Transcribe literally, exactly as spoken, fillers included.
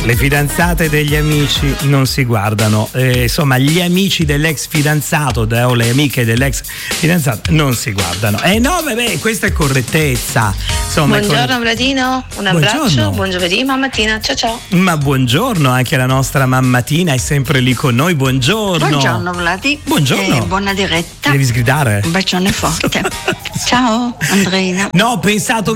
Le fidanzate degli amici non si guardano, eh, insomma gli amici dell'ex fidanzato o le amiche dell'ex fidanzato non si guardano. Eh no, vabbè, questa è correttezza. Insomma, buongiorno con... Bladino, un abbraccio, buongiorno. buon giovedì, mammatina, ciao ciao. Ma buongiorno anche alla nostra mammatina, è sempre lì con noi, buongiorno. Buongiorno Vladi. Buongiorno. Eh, buona diretta. Devi sgridare. Un bacione forte. Ciao Andreina. No, ho pensato